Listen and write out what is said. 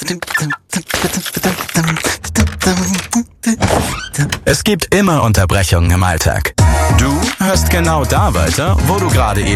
Es gibt immer Unterbrechungen im Alltag. Du hörst genau da weiter, wo du gerade eben